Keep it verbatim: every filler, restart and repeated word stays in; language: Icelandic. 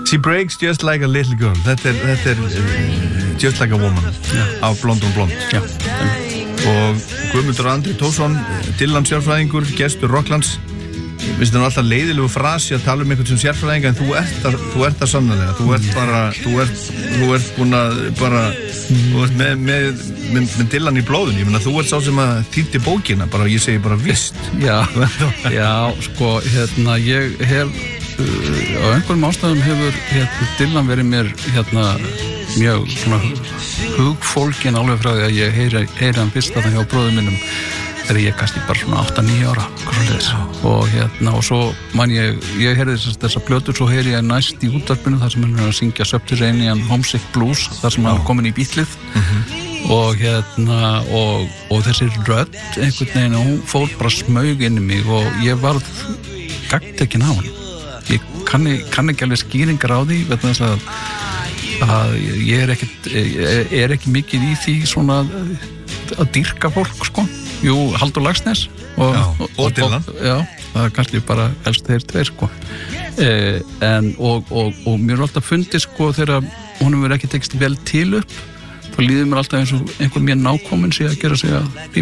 She breaks just like a little girl. Þetta er, þetta er uh, Just like a woman yeah. Af Blondon Blond Já Og Guðmundur Andri Tórsson, Dylan sérfræðingur, gestur Rocklands. Finnst það alltaf leiðilegu frasi að tala um einhvern sem sérfræðing, en þú ert það, þú ert það sannarlega. Þú ert bara, þú ert, þú ert búin að bara, þú ert með, með, með, með Dylan í blóðun. Ég meina, þú ert sá sem að þýddi bókina, bara, ég segi bara vist. Já, já, sko, hérna, ég hef, uh, á einhverjum ástæðum hefur, hérna, Dylan verið mér, hérna, mjög svona hugfólkin alveg frá því að ég heyri, heyri hann fyrst þarna hjá bróðum minnum þegar ég kannski bara svona átta til níu ára og hérna og svo man ég, ég heyrði þess, þessa plötur, svo heyri ég næst í útvarpinu þar sem hann er að syngja Subterranean Homesick Blues, þar sem hann er komin í bítlið mm-hmm. og hérna og, og þessi rödd einhvern veginn, hún fór bara smaug inn í mig og ég varð gagntekinn á hann. Ég kann, kann ekki alveg skýringar á því vegna þess að að ég er ekki er ekki mikið í því svona að dýrka fólk sko. Jú, Halldór Laxness og, já, og, og Dylan já, það er kannski bara helst þeir tveir sko. eh, en og, og, og mér er alltaf fundið sko þegar honum verið ekki tekst vel til upp þá líður mér alltaf eins og einhver mér nákominn sé að gera sig að